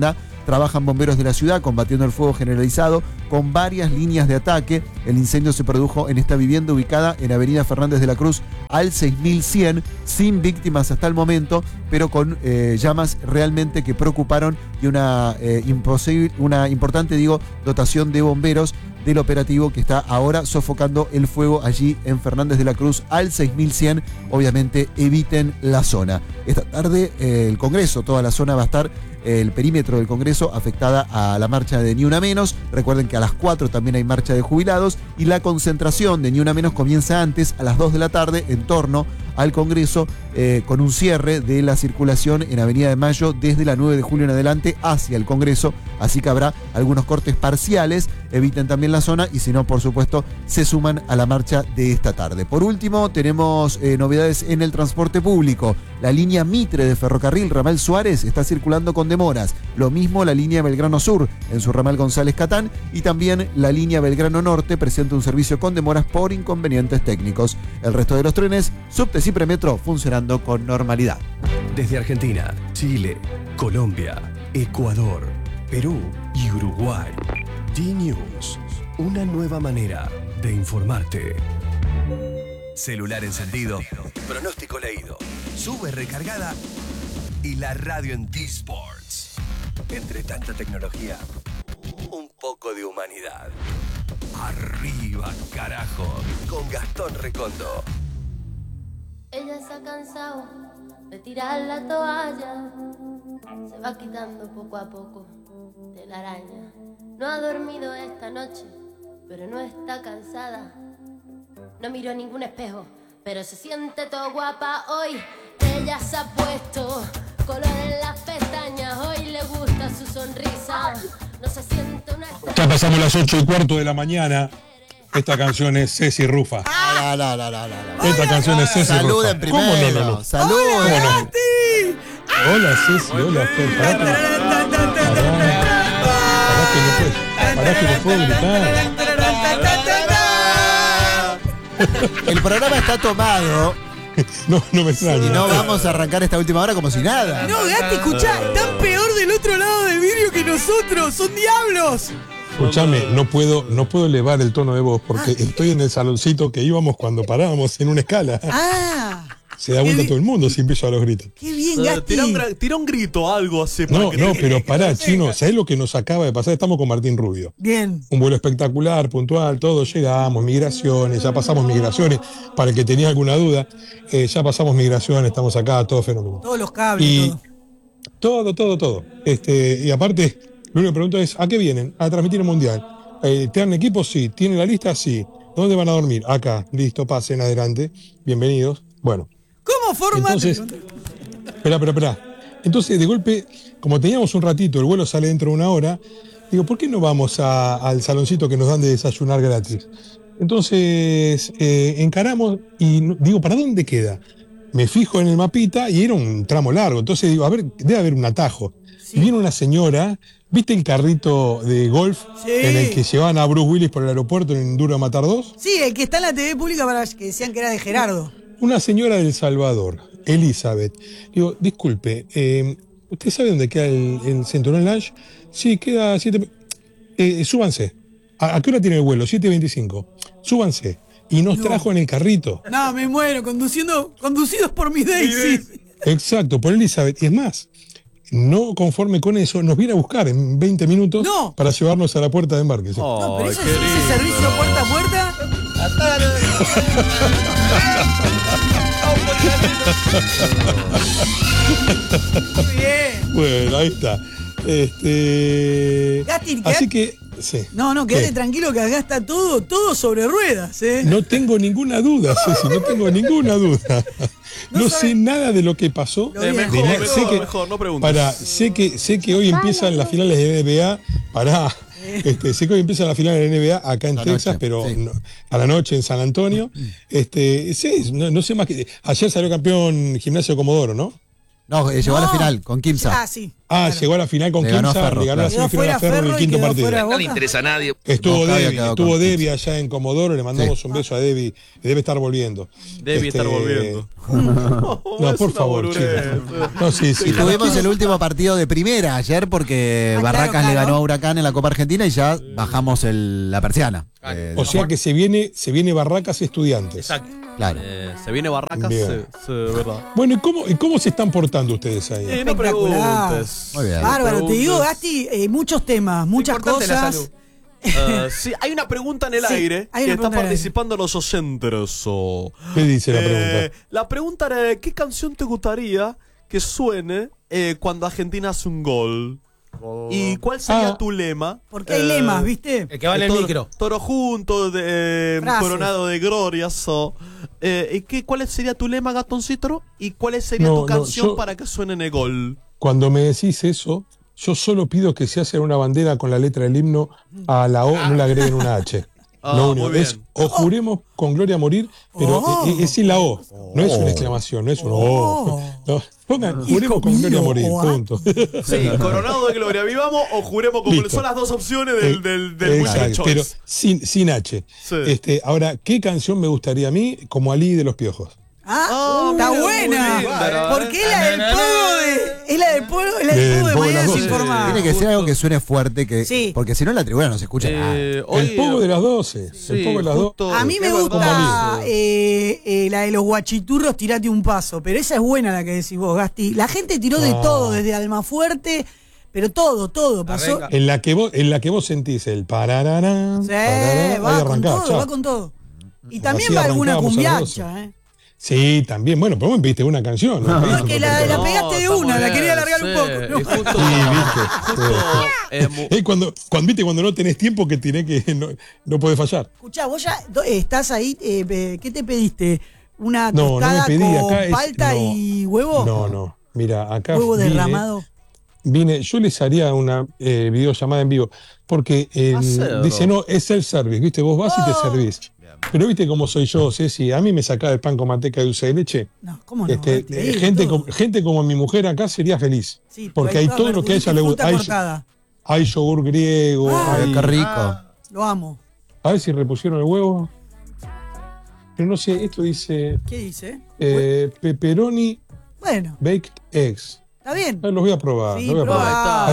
trabajan bomberos de la ciudad combatiendo el fuego generalizado con varias líneas de ataque. El incendio se produjo en esta vivienda ubicada en Avenida Fernández de la Cruz al 6100, sin víctimas hasta el momento, pero con llamas realmente que preocuparon y una importante dotación de bomberos del operativo que está ahora sofocando el fuego allí en Fernández de la Cruz al 6100. Obviamente eviten la zona. Esta tarde el Congreso, toda la zona va a estar, el perímetro del Congreso, afectada a la marcha de Ni Una Menos. Recuerden que a las 4 también hay marcha de jubilados y la concentración de Ni Una Menos comienza antes, a las 2 de la tarde, en torno al Congreso, con un cierre de la circulación en Avenida de Mayo desde la 9 de julio en adelante hacia el Congreso, así que habrá algunos cortes parciales. Eviten también la zona y si no, por supuesto, se suman a la marcha de esta tarde. Por último, tenemos novedades en el transporte público. La línea Mitre de Ferrocarril Ramal Suárez está circulando con demoras. Lo mismo la línea Belgrano Sur en su ramal González Catán, y también la línea Belgrano Norte presenta un servicio con demoras por inconvenientes técnicos. El resto de los trenes, subtes y premetro funcionando con normalidad. Desde Argentina, Chile, Colombia, Ecuador, Perú y Uruguay. D-News, una nueva manera de informarte. Celular encendido, pronóstico leído, sube recargada y la radio en T-Sports. Entre tanta tecnología, un poco de humanidad. Arriba, carajo, con Gastón Recondo. Ella se ha cansado de tirar la toalla, se va quitando poco a poco de la araña. No ha dormido esta noche, pero no está cansada. No miró ningún espejo, pero se siente todo guapa hoy. Ella se ha puesto color en las pestañas, hoy le gusta su sonrisa. No se siente una... Ya pasamos las 8:15 de la mañana. Esta canción es Ceci Rufa. Esta canción es Ceci Rufa. Saluden primero. ¿Cómo no? Saluden. Hola Ceci, hola Fer. Pará que no puedo gritar. El programa está tomado. No me extraña. Y no vamos a arrancar esta última hora como si nada. No, Gasti, escuchá, están peor del otro lado del vidrio que nosotros. ¡Son diablos! Escuchame, no puedo elevar el tono de voz porque estoy en el saloncito que íbamos cuando parábamos en una escala. Se da vuelta todo el mundo si empiezo a los gritos. ¡Qué bien, Gasti! Tira un grito, algo así. No, pero pará, Chino, ¿sabés lo que nos acaba de pasar? Estamos con Martín Rubio. Bien. Un vuelo espectacular, puntual, todo, llegamos, migraciones, ya pasamos migraciones. Para el que tenía alguna duda, ya pasamos migraciones, estamos acá, todo fenómeno. Todos los cables, todo. Y aparte, lo único que pregunto es, ¿a qué vienen? A transmitir el Mundial. ¿Te dan equipos? Sí. ¿Tienen la lista? Sí. ¿Dónde van a dormir? Acá. Listo, pasen adelante. Bienvenidos. Bueno. ¿Cómo forma? Entonces, espera. Entonces, de golpe, como teníamos un ratito, el vuelo sale dentro de una hora, digo, ¿por qué no vamos al saloncito que nos dan de desayunar gratis? Entonces, encaramos y digo, ¿para dónde queda? Me fijo en el mapita y era un tramo largo. Entonces digo, a ver, debe haber un atajo. Sí. Y viene una señora, ¿viste el carrito de golf en el que llevaban a Bruce Willis por el aeropuerto en Duro de Matar 2? Sí, el que está en la TV pública para que decían que era de Gerardo. Una señora del Salvador, Elizabeth. Digo, disculpe, ¿usted sabe dónde queda el Centurion Lounge? Sí, queda 7... súbanse. ¿A qué hora tiene el vuelo? 7:25. Súbanse. Y nos trajo en el carrito. No, me muero, conducidos por mi Daisy. Exacto, por Elizabeth. Y es más, no conforme con eso, nos viene a buscar en 20 minutos para llevarnos a la puerta de embarque. ¿Sí? No, pero ese servicio puerta a puerta. Muy bien. Bueno, ahí está. Gasti, así que sí. No, quédate tranquilo que acá está todo sobre ruedas, No tengo ninguna duda, Ceci, no tengo ninguna duda. No sé nada de lo que pasó. Mejor, no preguntes. Sé que hoy empiezan las finales de NBA. Sé que hoy empiezan las finales de NBA acá en Texas, pero a la noche en San Antonio. No sé más que. Ayer salió campeón Gimnasio Comodoro, ¿no? No, llegó a la final con Kimsa. Sí. Llegó a la final con Le ganó a Quimsa, Ferro, le ganó la claro. semifinal a Ferro en el quinto partido. No le interesa a nadie. Estuvo Debbie allá en Comodoro, le mandamos un beso a Debbie, debe estar volviendo. Debe estar volviendo. No, por favor, chicos. No, sí. Y tuvimos el último partido de primera ayer porque Barracas le ganó a Huracán en la Copa Argentina y ya bajamos la persiana. O sea que se viene Barracas Estudiantes. Exacto. Claro. Se viene Barracas, verdad. Bueno, ¿y cómo se están portando ustedes ahí? No preguntes. Muy bien. Bárbaro, te digo, Gasti, muchos temas, muchas cosas. Sí, hay una pregunta en el Sí, aire hay que una están pregunta en el participando los oyentes. ¿Qué dice la pregunta? La pregunta era: ¿qué canción te gustaría que suene cuando Argentina hace un gol? ¿Y cuál sería tu lema? Porque hay lemas, ¿viste? El que va en el micro. Toro junto, coronado de glorias. ¿Cuál sería tu lema, Gatoncito? ¿Y cuál sería tu canción para que suene en el gol? Cuando me decís eso, yo solo pido que se hace una bandera con la letra del himno a la O, no le agreguen una H. Lo único es o juremos con gloria a morir, pero es sin la O. No es una exclamación, no es un O. No, pongan, juremos con gloria a morir, punto. Sí, coronado de gloria, vivamos o juremos con gloria. Son las dos opciones del multiple choice. Pero sin H. Sí. Ahora, ¿qué canción me gustaría a mí como Ali de los Piojos? Está buena. Porque es la del pogo de mañana desinformada. Tiene que ser algo que suene fuerte, porque si no en la tribuna no se escucha nada. El pogo de las 12. El pogo de las 12. A mí me gusta la de los guachiturros, tirate un paso. Pero esa es buena la que decís vos, Gasti. La gente tiró de todo, desde Almafuerte, pero todo pasó. En la que vos sentís el parararán. Sí, va con todo. Y también va alguna cumbiacha, Sí, también. Bueno, pero vos viste una canción. No, es que la pegaste de una, la quería alargar un poco. Cuando no tenés tiempo que tenés que no podés fallar. Escuchá, vos ya estás ahí, ¿qué te pediste? ¿Una No tostada me pedí, con acá palta y huevo? No. Mira, acá ¿Huevo derramado? Yo les haría una videollamada en vivo. Porque dice, no, es el service, ¿viste? Vos vas y te servís. Pero viste cómo soy yo, Ceci. A mí me sacaba el pan con manteca y dulce de leche. No, ¿cómo no? Gente como mi mujer acá sería feliz. Sí, porque hay todo lo que a ella le gusta. Hay yogur griego. Qué rico. Lo amo. A ver si repusieron el huevo. Pero no sé, esto dice. ¿Qué dice? Pepperoni. Bueno. Baked eggs. Está bien. Los voy a probar. Sí, probá.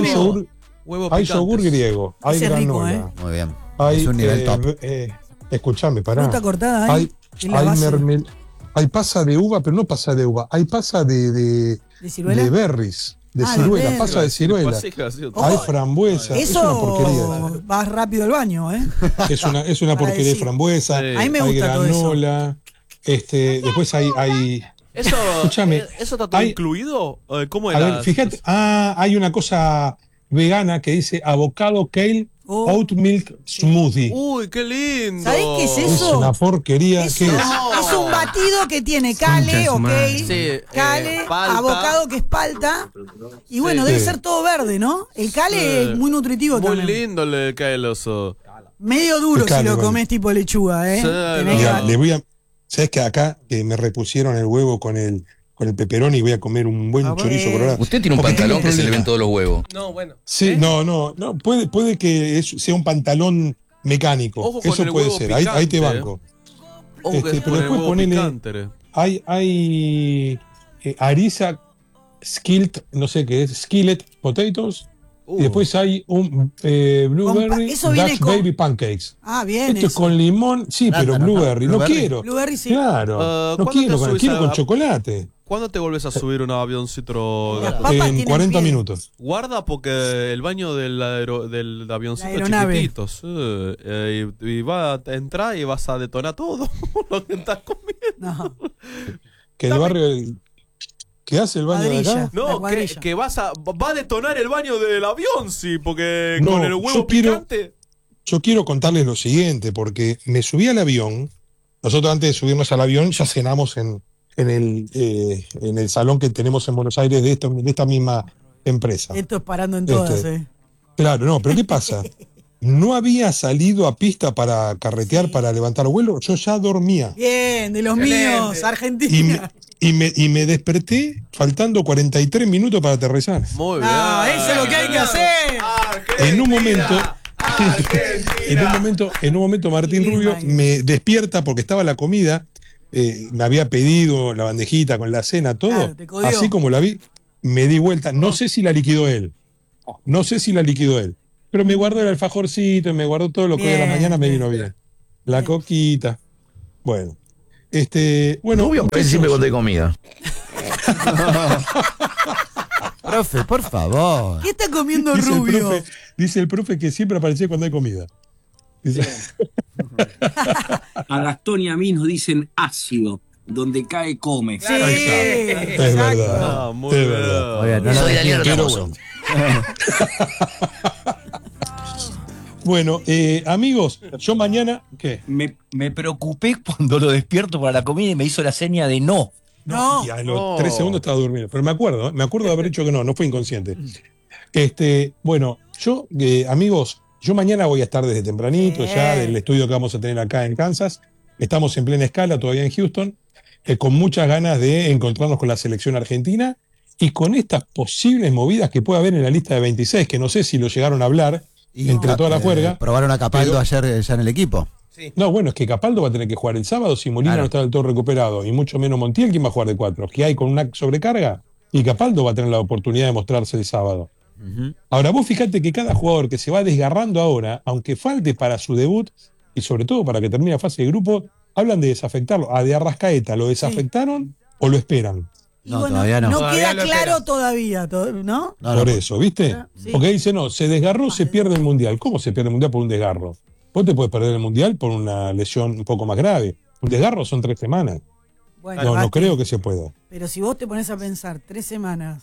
Hay yogur griego. Hay granola. Rico, Muy bien. Es un nivel top. Escuchame, pará. Fruta cortada ahí. Hay pasa de uva, pero no pasa de uva. Hay pasa de ciruela. De berries. De ciruela, pasa de ciruela. Hay frambuesa. Eso es una porquería. Vas rápido al baño, Es una porquería de frambuesa. A mí me gusta granola. Después hay. Escúchame. ¿Eso está todo incluido? ¿Cómo era? A ver, fíjate. Hay una cosa vegana que dice avocado kale oat milk smoothie. Uy, qué lindo. ¿Sabés qué es eso? Es una porquería. Es un batido que tiene kale, kale, avocado que es palta. Y bueno, debe ser todo verde, ¿no? El kale es muy nutritivo también. Muy lindo el kale. Medio duro si lo comés tipo lechuga, Le voy a. ¿Sabés que acá me repusieron el huevo con el pepperoni y voy a comer un buen chorizo colorado? Usted tiene un pantalón que se le ven todos los huevos. No, bueno. Sí, no. Puede que sea un pantalón mecánico. Ojo eso puede ser. Ahí te banco. Ojo que pero después ponele. Hay harissa skillet, no sé qué es, skillet potatoes. Y después hay un blueberry Dutch baby pancakes. Bien. Esto es con limón, sí, pero blueberry. No quiero. Blueberry sí. Claro. No quiero con chocolate. ¿Cuándo te vuelves a subir un avioncito? En 40 minutos. Guarda porque el baño del avioncito es chiquitito. Y va a entrar y vas a detonar todo lo que estás comiendo. No. Que el barrio... ¿Qué hace el baño de acá? No, que va a detonar el baño del avión, sí, porque con el huevo picante. Yo quiero contarles lo siguiente, porque me subí al avión. Nosotros antes de subirnos al avión ya cenamos en el salón que tenemos en Buenos Aires de esta misma empresa. Esto es parando en todas, Claro, no, pero ¿qué pasa? No había salido a pista para carretear, para levantar vuelo. Yo ya dormía. Bien, de los míos, Argentina. Y me desperté faltando 43 minutos para aterrizar. Muy bien. Eso es lo que hay que hacer. En un momento Martín Rubio me despierta porque estaba la comida, me había pedido la bandejita con la cena, todo. Claro, te codió. Así como la vi, me di vuelta. No sé si la liquidó él. Pero me guardó el alfajorcito, me guardó todo lo que hoy a la mañana me vino bien. La coquita. Bueno. Rubio aparece siempre cuando hay comida. Profe, por favor. ¿Qué está comiendo Rubio? Dice el profe que siempre aparece cuando hay comida. A Gastón y a mí nos dicen ácido, donde cae come. Sí, es verdad. Muy bien. Oiga, no Soy Daniel quiero, Ramoso. Bueno, amigos, yo mañana, ¿qué? Me preocupé cuando lo despierto para la comida y me hizo la seña de no. Y a los 3 segundos estaba durmiendo. Pero me acuerdo de haber dicho que no fue inconsciente. Bueno, yo, amigos, yo mañana voy a estar desde tempranito ya del estudio que vamos a tener acá en Kansas. Estamos en plena escala todavía en Houston, con muchas ganas de encontrarnos con la selección argentina y con estas posibles movidas que puede haber en la lista de 26, que no sé si lo llegaron a hablar entre toda la juerga. Probaron a Capaldo ayer ya en el equipo. Sí. No, bueno, es que Capaldo va a tener que jugar el sábado si Molina no está del todo recuperado, y mucho menos Montiel, ¿quién va a jugar de 4? Que hay con una sobrecarga, y Capaldo va a tener la oportunidad de mostrarse el sábado. Ahora, vos fíjate que cada jugador que se va desgarrando ahora, aunque falte para su debut, y sobre todo para que termine la fase de grupo, hablan de desafectarlo. A de Arrascaeta, ¿lo desafectaron o lo esperan? No, todavía no. No queda claro todavía, ¿no? Por eso, ¿viste? Sí. Porque dice, no, se desgarró, se pierde el Mundial. ¿Cómo se pierde el Mundial por un desgarro? Vos te puedes perder el Mundial por una lesión un poco más grave. Un desgarro son 3 semanas. Bueno, no creo que se pueda. Pero si vos te pones a pensar 3 semanas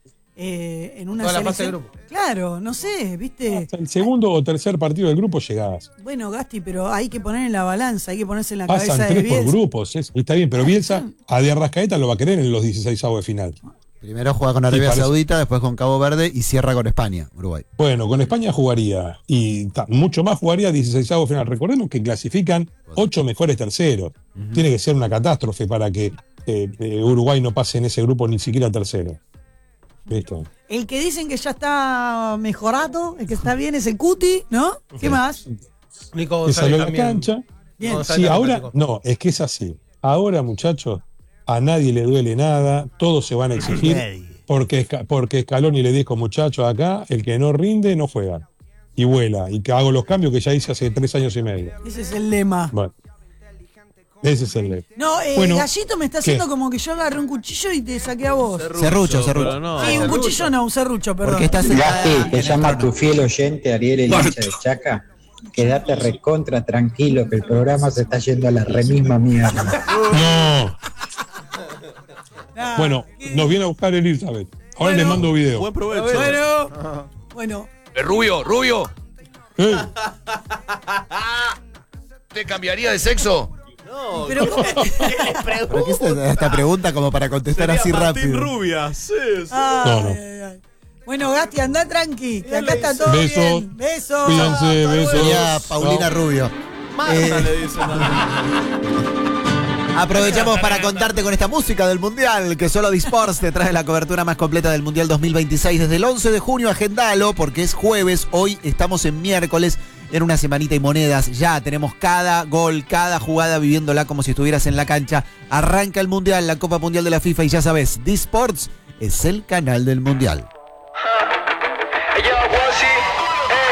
en una toda selección, la fase de grupo. Claro, no sé, ¿viste? Hasta el segundo o tercer partido del grupo llegás. Bueno, Gasti, pero hay que poner en la balanza, hay que ponerse en la Pasan cabeza de 3 por Bielsa. grupos, está bien, pero Bielsa a de Arrascaeta lo va a querer en los 16avos de final. Primero juega con Arabia Saudita, después con Cabo Verde y cierra con España, Uruguay. Bueno, con España jugaría y mucho más jugaría 16avos de final. Recordemos que clasifican 8 mejores terceros. Tiene que ser una catástrofe para que Uruguay no pase en ese grupo ni siquiera tercero. ¿Listo? El que dicen que ya está mejorado, el que está bien es el Cuti, ¿no? ¿Qué más? Nico Que salió González a la también. cancha. Bien. Sí, ahora, no, es que es así. Ahora, muchachos, a nadie le duele nada, todos se van a exigir, porque Scaloni le dijo, muchachos, acá, el que no rinde, no juega. Y vuela, y que hago los cambios que ya hice hace 3 años y medio. Ese es el lema. Bueno, ese es el lema. No, Bueno, Gallito me está haciendo como que yo agarré un cuchillo y te saqué a vos. Serrucho. Sí, un cuchillo no, un serrucho, perdón. Porque estás Gasti, te llama tu fiel oyente Ariel el hincha de Chaca. Quédate recontra tranquilo que el programa se está yendo a la remisma mierda. No. Bueno, nos viene a buscar Elizabeth. Ahora les mando video. Buen provecho. Bueno. Rubio. ¿Te cambiaría de sexo? No, Pero ¿cómo? ¿Por qué esta pregunta como para contestar así rápido? Rubia, sí. Ay. Bueno, Gasti, anda tranqui, que acá está todo Besos. bien. Besos. Cuídense, besos. Sería Paulina Rubio. Marta le dicen. Aprovechamos para contarte con esta música del Mundial que solo Disports te trae la cobertura más completa del Mundial 2026 desde el 11 de junio. Agendalo porque es jueves, hoy estamos en miércoles, en una semanita y monedas. Ya tenemos cada gol, cada jugada viviéndola como si estuvieras en la cancha. Arranca el Mundial, la Copa Mundial de la FIFA y ya sabes, Disports es el canal del Mundial.